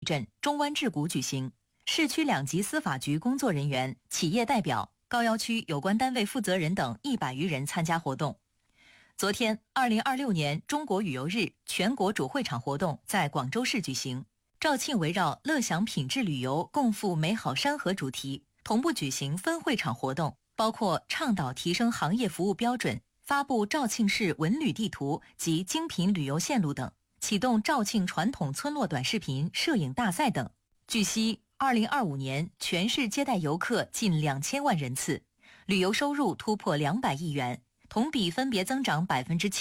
镇中湾智谷举行，市区2级司法局工作人员、企业代表、高要区有关单位负责人等100余人参加活动。昨天，2026年中国旅游日全国主会场活动在广州市举行。肇庆围绕乐享品质旅游，共赴美好山河主题，同步举行分会场活动，包括倡导提升行业服务标准、发布肇庆市文旅地图及精品旅游线路等，启动肇庆传统村落短视频摄影大赛等。据悉，2025年全市接待游客近2000万人次，旅游收入突破200亿元，同比分别增长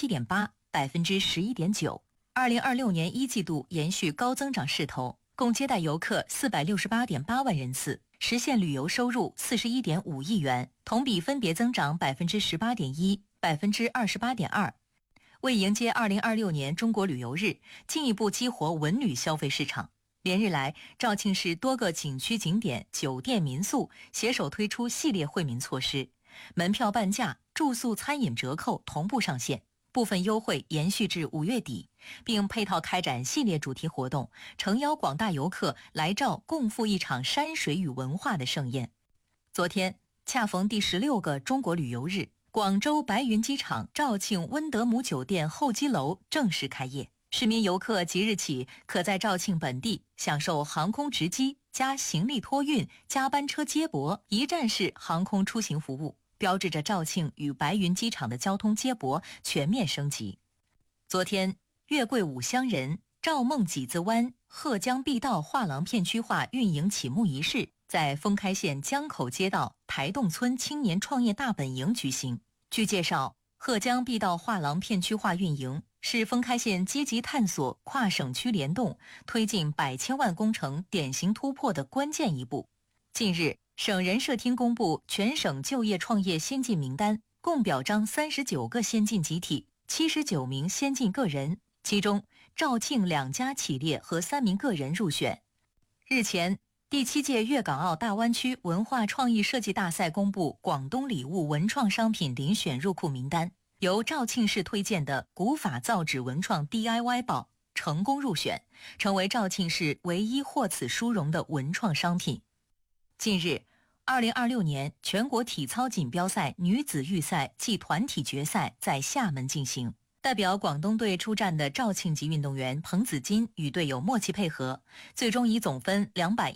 7.8%、11.9%。2026年1季度延续高增长势头，共接待游客468.8万人次，实现旅游收入41.5亿元，同比分别增长18.1%、28.2%。为迎接2026年中国旅游日，进一步激活文旅消费市场，连日来，肇庆市多个景区景点、酒店民宿携手推出系列惠民措施，门票半价、住宿餐饮折扣同步上线。部分优惠延续至5月底，并配套开展系列主题活动，诚邀广大游客来肇共赴一场山水与文化的盛宴。昨天，恰逢第16个中国旅游日，广州白云机场肇庆温德姆酒店候机楼正式开业，市民游客即日起可在肇庆本地享受航空直机加行李托运加班车接驳一站式航空出行服务，标志着肇庆与白云机场的交通接驳全面升级。昨天，月桂五乡人肇梦几字湾鹤江碧道画廊片区化运营启幕仪式在丰开县江口街道台洞村青年创业大本营举行。据介绍，鹤江碧道画廊片区化运营是丰开县积极探索跨省区联动、推进100千万工程典型突破的关键一步。近日，省人社厅公布全省就业创业先进名单，共表彰39个先进集体、79名先进个人，其中肇庆2家企业和3名个人入选。日前，第7届粤港澳大湾区文化创意设计大赛公布广东礼物文创商品遴选入库名单，由肇庆市推荐的古法造纸文创 DIY 包成功入选，成为肇庆市唯一获此殊荣的文创商品。近日，2026年全国体操锦标赛女子预赛暨团体决赛在厦门进行。代表广东队出战的肇庆籍运动员彭子金与队友默契配合，最终以总分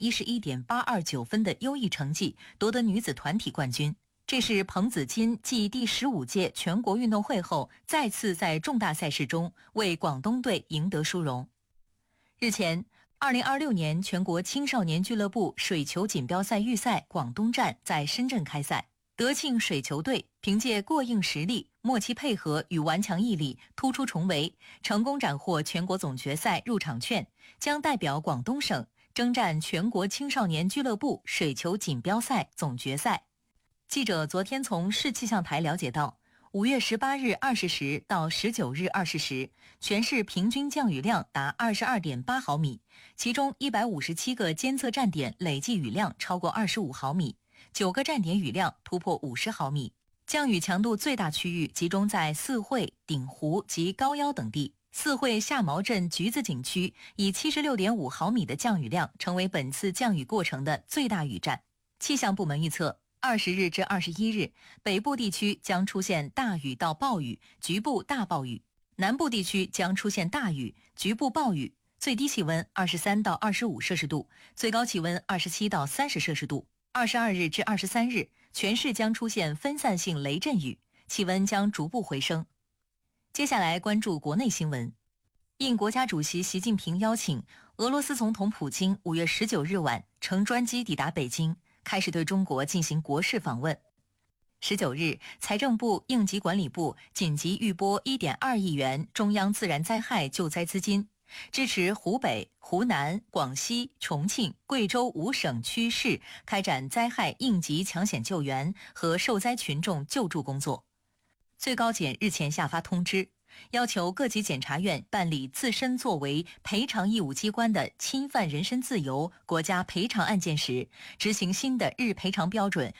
211.829分的优异成绩夺得女子团体冠军。这是彭子金继第15届全国运动会后，再次在重大赛事中为广东队赢得殊荣。日前，2026年全国青少年俱乐部水球锦标赛预赛广东站在深圳开赛，德庆水球队凭借过硬实力、默契配合与顽强毅力突出重围，成功斩获全国总决赛入场券，将代表广东省征战全国青少年俱乐部水球锦标赛总决赛。记者昨天从市气象台了解到，5月18日20时到19日20时，全市平均降雨量达22.8毫米，其中157个监测站点累计雨量超过25毫米，9个站点雨量突破50毫米。降雨强度最大区域集中在四惠、鼎湖及高腰等地。四惠下毛镇橘子景区以76.5毫米的降雨量成为本次降雨过程的最大雨站。气象部门预测，20日至21日，北部地区将出现大雨到暴雨，局部大暴雨；南部地区将出现大雨，局部暴雨。最低气温23到25摄氏度，最高气温27到30摄氏度。22日至23日，全市将出现分散性雷阵雨，气温将逐步回升。接下来关注国内新闻。应国家主席习近平邀请，俄罗斯总统普京5月19日晚乘专机抵达北京，开始对中国进行国事访问。19日，财政部、应急管理部紧急预拨1.2亿元中央自然灾害救灾资金，支持湖北、湖南、广西、重庆、贵州5省区市开展灾害应急抢险救援和受灾群众救助工作。最高检日前下发通知，要求各级检察院办理自身作为赔偿义务机关的侵犯人身自由国家赔偿案件时，执行新的日赔偿标准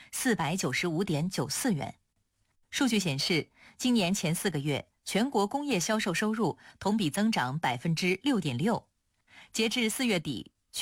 495.94元。数据显示，今年前4个月，全国工业销售收入同比增长6.6%。截至4月底，